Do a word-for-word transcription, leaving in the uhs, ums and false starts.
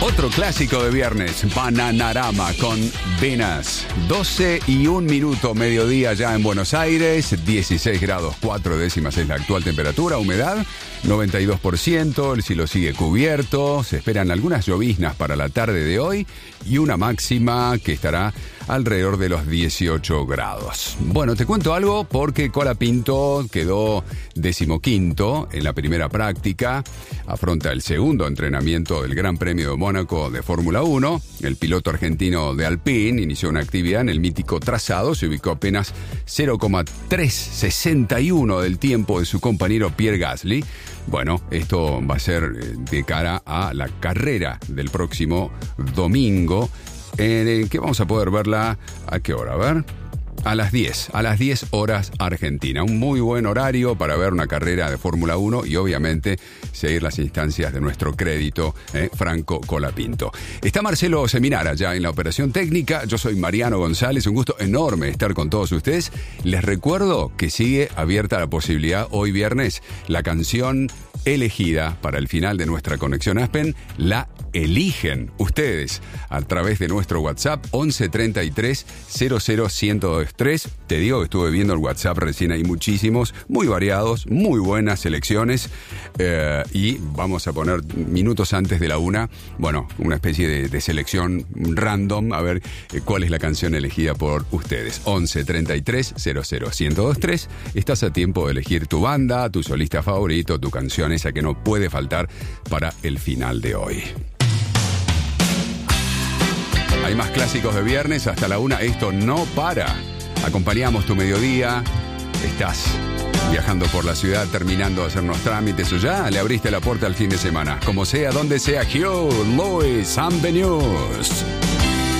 Otro clásico de viernes, Bananarama con Venas. doce y un minuto, mediodía ya en Buenos Aires, dieciséis grados cuatro décimas es la actual temperatura, humedad noventa y dos por ciento, el cielo sigue cubierto, se esperan algunas lloviznas para la tarde de hoy y una máxima que estará alrededor de los dieciocho grados. Bueno, te cuento algo porque Colapinto quedó decimoquinto en la primera práctica, afronta el segundo entrenamiento del Gran Premio de Mónaco de Fórmula uno. El piloto argentino de Alpine inició una actividad en el mítico trazado, se ubicó apenas cero coma trescientos sesenta y uno del tiempo de su compañero Pierre Gasly. Bueno, esto va a ser de cara a la carrera del próximo domingo, en el que vamos a poder verla, ¿a qué hora? A ver, a las diez, a las diez horas Argentina. Un muy buen horario para ver una carrera de Fórmula uno y obviamente seguir las instancias de nuestro crédito, eh, Franco Colapinto. Está Marcelo Seminara ya en la operación técnica. Yo soy Mariano González, un gusto enorme estar con todos ustedes. Les recuerdo que sigue abierta la posibilidad hoy viernes, la canción elegida para el final de nuestra conexión Aspen, la eligen ustedes a través de nuestro WhatsApp once treinta y tres cero cero ciento dos tres. Te digo que estuve viendo el WhatsApp recién, hay muchísimos, muy variados, muy buenas selecciones, eh, y vamos a poner minutos antes de la una, bueno, una especie de, de selección random, a ver eh, cuál es la canción elegida por ustedes. once treinta y tres cero cero ciento dos tres. Estás a tiempo de elegir tu banda, tu solista favorito, tu canción, esa que no puede faltar para el final de hoy. Hay más clásicos de viernes hasta la una. Esto no para. Acompañamos tu mediodía. Estás viajando por la ciudad, terminando de hacer unos trámites o ya le abriste la puerta al fin de semana. Como sea, donde sea, Hugh Lewis and the News.